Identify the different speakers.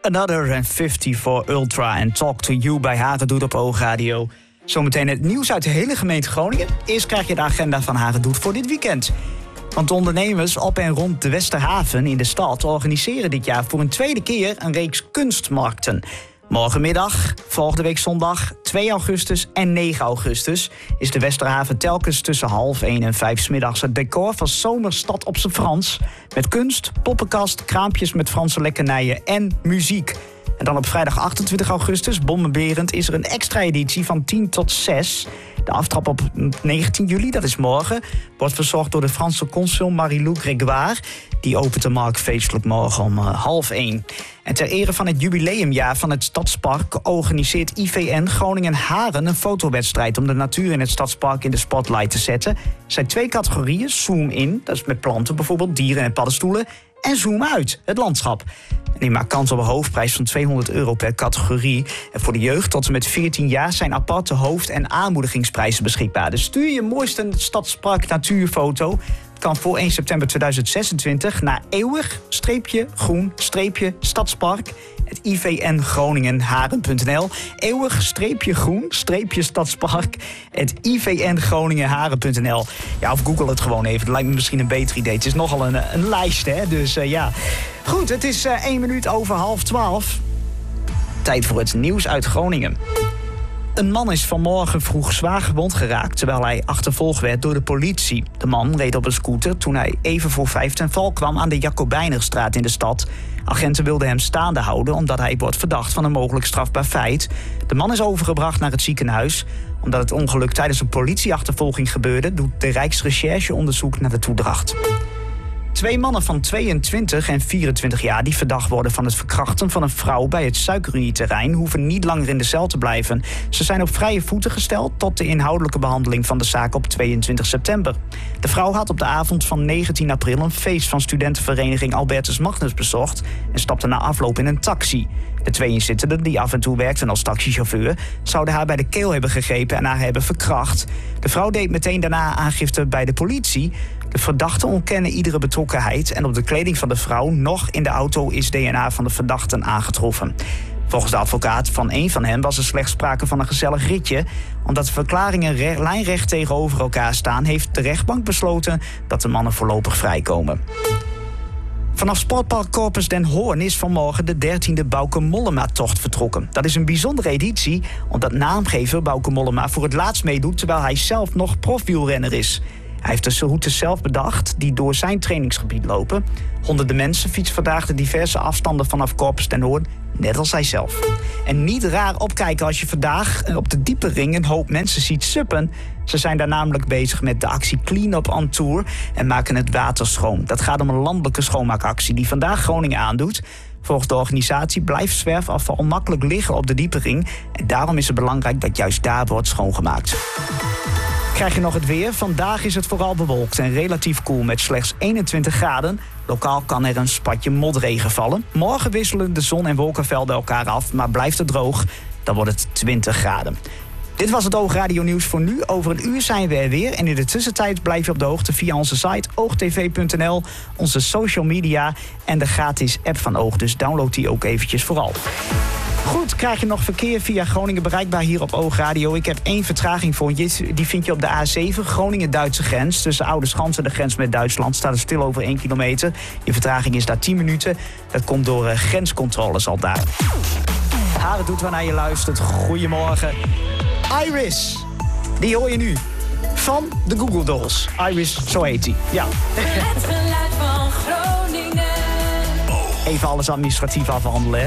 Speaker 1: Another and 54 Ultra en Talk to You bij Hagedoet op Oogradio. Zometeen het nieuws uit de hele gemeente Groningen. Eerst krijg je de agenda van Hagedoet voor dit weekend. Want ondernemers op en rond de Westerhaven in de stad organiseren dit jaar voor een tweede keer een reeks kunstmarkten. Morgenmiddag, volgende week zondag, 2 augustus en 9 augustus... is de Westerhaven telkens tussen 12:30 en 5 's middags het decor van Zomerstad op z'n Frans. Met kunst, poppenkast, kraampjes met Franse lekkernijen en muziek. En dan op vrijdag 28 augustus, bommenberend, is er een extra editie van 10 tot 6. De aftrap op 19 juli, dat is morgen, wordt verzorgd door de Franse consul Marie-Lou Grégoire. Die opent de markt feestelijk morgen om 12:30. En ter ere van het jubileumjaar van het Stadspark organiseert IVN Groningen-Haren een fotowedstrijd om de natuur in het Stadspark in de spotlight te zetten. Er zijn 2 categorieën, zoom in, dat is met planten bijvoorbeeld, dieren en paddenstoelen, en zoom uit, het landschap. En die maakt kans op een hoofdprijs van €200 per categorie. En voor de jeugd tot en met 14 jaar zijn aparte hoofd- en aanmoedigingsprijzen beschikbaar. Dus stuur je mooiste Stadspark natuurfoto. Kan voor 1 september 2026 naar eeuwig-groen-stadspark. Het IVN Groningen-Haren.nl. Eeuwig-groen-stadspark. Het IVN Groningen-Haren.nl. Ja, of Google het gewoon even. Dat lijkt me misschien een beter idee. Het is nogal een lijst, hè. Dus ja. Goed, het is 1 minuut over 11:30. Tijd voor het nieuws uit Groningen. Een man is vanmorgen vroeg zwaar gewond geraakt terwijl hij achtervolgd werd door de politie. De man reed op een scooter toen hij even voor 5 ten val kwam aan de Jacobijnerstraat in de stad. Agenten wilden hem staande houden omdat hij wordt verdacht van een mogelijk strafbaar feit. De man is overgebracht naar het ziekenhuis. Omdat het ongeluk tijdens een politieachtervolging gebeurde, doet de Rijksrecherche onderzoek naar de toedracht. 2 mannen van 22 en 24 jaar die verdacht worden van het verkrachten van een vrouw bij het Suikerunieterrein hoeven niet langer in de cel te blijven. Ze zijn op vrije voeten gesteld tot de inhoudelijke behandeling van de zaak op 22 september. De vrouw had op de avond van 19 april een feest van studentenvereniging Albertus Magnus bezocht en stapte na afloop in een taxi. De 2 inzittenden, die af en toe werkten als taxichauffeur, zouden haar bij de keel hebben gegrepen en haar hebben verkracht. De vrouw deed meteen daarna aangifte bij de politie. De verdachten ontkennen iedere betrokkenheid en op de kleding van de vrouw nog in de auto is DNA van de verdachten aangetroffen. Volgens de advocaat van een van hen was er slechts sprake van een gezellig ritje. Omdat de verklaringen lijnrecht tegenover elkaar staan, heeft de rechtbank besloten dat de mannen voorlopig vrijkomen. Vanaf Sportpark Corpus Den Hoorn is vanmorgen de 13e Bauke Mollema-tocht vertrokken. Dat is een bijzondere editie, omdat naamgever Bauke Mollema voor het laatst meedoet terwijl hij zelf nog profwielrenner is. Hij heeft de routes zelf bedacht die door zijn trainingsgebied lopen. Honderden mensen fietsen vandaag de diverse afstanden vanaf Corpus Den Hoorn, net als hij zelf. En niet raar opkijken als je vandaag op de diepe ring een hoop mensen ziet suppen. Ze zijn daar namelijk bezig met de actie Clean Up on Tour en maken het water schoon. Dat gaat om een landelijke schoonmaakactie die vandaag Groningen aandoet. Volgens de organisatie blijft zwerfafval makkelijk liggen op de diepe ring. En daarom is het belangrijk dat juist daar wordt schoongemaakt. Krijg je nog het weer. Vandaag is het vooral bewolkt en relatief koel met slechts 21 graden. Lokaal kan er een spatje motregen vallen. Morgen wisselen de zon- en wolkenvelden elkaar af, maar blijft het droog. Dan wordt het 20 graden. Dit was het Oogradio Nieuws voor nu. Over een uur zijn we er weer. En in de tussentijd blijf je op de hoogte via onze site oogtv.nl, onze social media en de gratis app van Oog. Dus download die ook eventjes vooral. Goed, krijg je nog verkeer via Groningen bereikbaar hier op Oogradio. Ik heb 1 vertraging voor je. Die vind je op de A7, Groningen-Duitse grens. Tussen Oudeschans en de grens met Duitsland staat er stil over 1 kilometer. Je vertraging is daar 10 minuten. Dat komt door grenscontroles al daar. Haren doet waarnaar je luistert. Goedemorgen. Iris, die hoor je nu. Van de Google Dolls. Iris, zo heet die. Ja.
Speaker 2: Het geluid van Groningen.
Speaker 1: Even alles administratief afhandelen, hè.